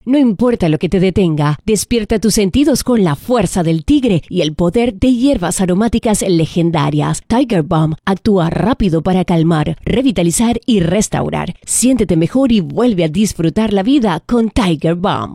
No importa lo que te detenga, despierta tus sentidos con la fuerza del tigre y el poder de hierbas aromáticas legendarias. Tiger Balm actúa rápido para calmar, revitalizar y restaurar. Siéntete mejor y vuelve a disfrutar la vida con Tiger Balm.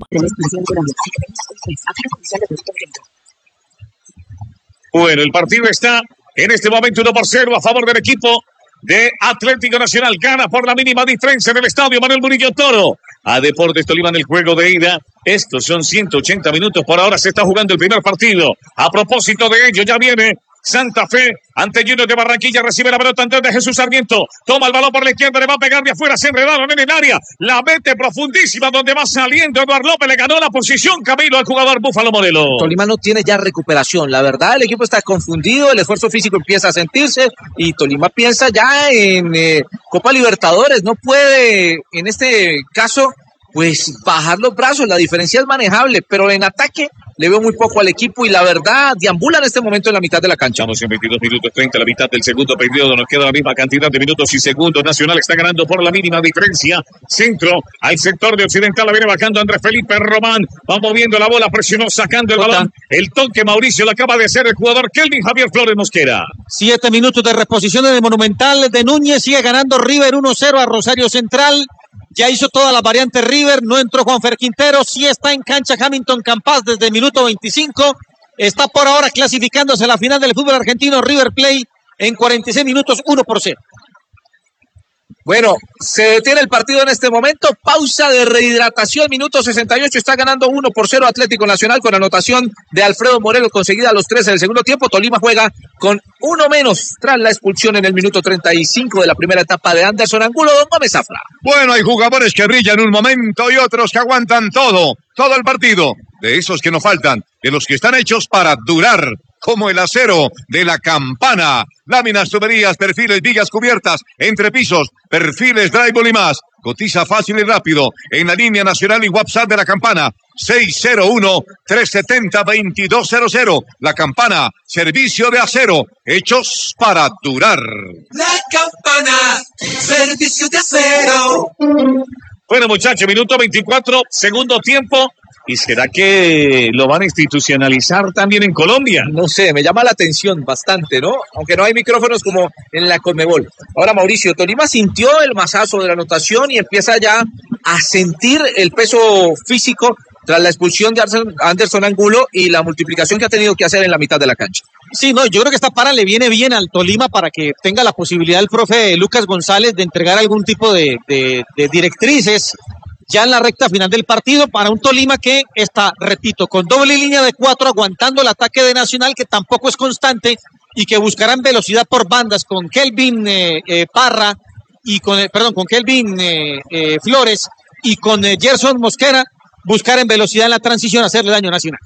Bueno, el partido está en este momento 1-0 a favor del equipo de Atlético Nacional. Gana por la mínima diferencia en el estadio Manuel Murillo Toro a Deportes Tolima en el juego de ida. Estos son 180 minutos. Por ahora se está jugando el primer partido. A propósito de ello, ya viene Santa Fe ante Junior de Barranquilla. Recibe la pelota Andrés de Jesús Sarmiento. Toma el balón por la izquierda, le va a pegar de afuera. Se enredaron en el área. La mete profundísima donde va saliendo Eduardo López. Le ganó la posición Camilo al jugador Búfalo Morelos. Tolima no tiene ya recuperación. La verdad, el equipo está confundido. El esfuerzo físico empieza a sentirse. Y Tolima piensa ya en Copa Libertadores. No puede, en este caso, pues bajar los brazos. La diferencia es manejable. Pero en ataque le veo muy poco al equipo y la verdad deambula en este momento en la mitad de la cancha. Estamos en 22 minutos 30, la mitad del segundo periodo. Nos queda la misma cantidad de minutos y segundos. Nacional está ganando por la mínima diferencia. Centro al sector de Occidental. La viene bajando Andrés Felipe Román. Va moviendo la bola, presionó, sacando el balón. El toque Mauricio lo acaba de hacer el jugador Kelvin Javier Flores Mosquera. 7 minutos de reposición en el Monumental de Núñez. Sigue ganando River 1-0 a Rosario Central. Ya hizo todas las variantes River, no entró Juanfer Quintero, sí está en cancha Hamilton Campas desde el minuto 25, está por ahora clasificándose a la final del fútbol argentino River Plate en 46 minutos, 1-0. Bueno, se detiene el partido en este momento, pausa de rehidratación, minuto 68, está ganando 1-0 Atlético Nacional con anotación de Alfredo Morelos conseguida a los 13 del segundo tiempo. Tolima juega con uno menos tras la expulsión en el minuto 35 de la primera etapa de Anderson Angulo. Don Gómez Zafra. Bueno, hay jugadores que brillan un momento y otros que aguantan todo el partido. De esos que no faltan, de los que están hechos para durar, como el acero de la Campana. Láminas, tuberías, perfiles, vigas cubiertas, entrepisos, perfiles, drywall y más. Cotiza fácil y rápido en la línea nacional y WhatsApp de la Campana. 601-370-2200. La Campana, servicio de acero, hechos para durar. La Campana, servicio de acero. Bueno, muchachos, minuto 24, segundo tiempo. ¿Y será que lo van a institucionalizar también en Colombia? No sé, me llama la atención bastante, ¿no? Aunque no hay micrófonos como en la Conmebol. Ahora, Mauricio, Tolima sintió el mazazo de la anotación y empieza ya a sentir el peso físico tras la expulsión de Anderson Angulo y la multiplicación que ha tenido que hacer en la mitad de la cancha. Sí, no, yo creo que esta para le viene bien al Tolima para que tenga la posibilidad el profe Lucas González de entregar algún tipo de directrices ya en la recta final del partido para un Tolima que está, repito, con doble línea de 4 aguantando el ataque de Nacional que tampoco es constante y que buscarán velocidad por bandas con Kelvin Parra y con Kelvin Flores y con Gerson Mosquera buscar en velocidad en la transición hacerle daño a Nacional.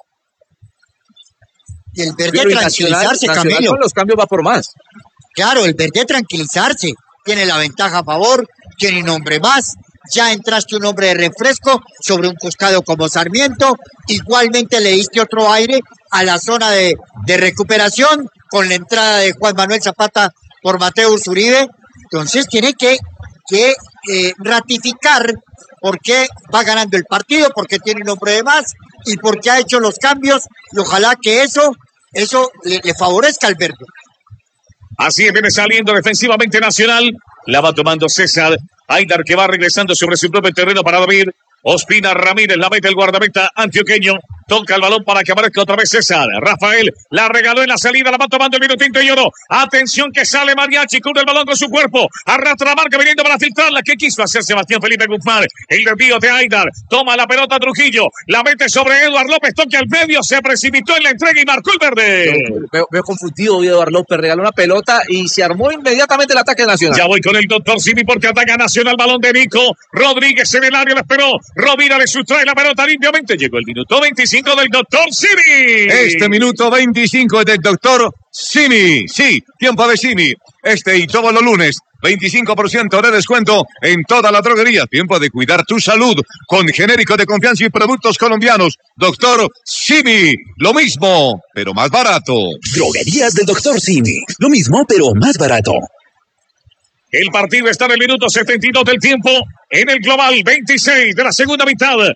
Y el verde tranquilizarse, Camilo. Con los cambios va por más. Claro, el verde tranquilizarse. Tiene la ventaja a favor, tiene un hombre más. Ya entraste un hombre de refresco sobre un costado como Sarmiento. Igualmente le diste otro aire a la zona de recuperación con la entrada de Juan Manuel Zapata por Mateus Uribe. Entonces tiene que ratificar por qué va ganando el partido, porque tiene un hombre de más y porque ha hecho los cambios. Y ojalá que eso le favorezca al verde. Así es, viene saliendo defensivamente Nacional. La va tomando César Aidar, que va regresando sobre su propio terreno para David Ospina Ramírez. La mete el guardameta antioqueño. Toca el balón para que aparezca otra vez César. Rafael la regaló en la salida. La va tomando el minutito y oro. Atención que sale Mariachi. Cubre el balón con su cuerpo. Arrastra la marca viniendo para filtrarla. ¿Qué quiso hacer Sebastián Felipe Guzmán? El desvío de Aidar. Toma la pelota Trujillo. La mete sobre Eduardo López. Toque al medio. Se precipitó en la entrega y marcó el verde. Veo confundido Eduardo López. Regaló una pelota y se armó inmediatamente el ataque nacional. Ya voy con el doctor Simi porque ataca Nacional. Balón de Nico Rodríguez en el área. Lo esperó. Rovira le sustrae la pelota limpiamente. Llegó el minuto 25 del doctor Simi. Este minuto 25 es del doctor Simi. Sí, tiempo de Simi. Y todos los lunes, 25% de descuento en toda la droguería. Tiempo de cuidar tu salud con genérico de confianza y productos colombianos. Doctor Simi. Lo mismo, pero más barato. Droguerías del doctor Simi. Lo mismo, pero más barato. El partido está en el minuto 72 del tiempo. En el global 26 de la segunda mitad.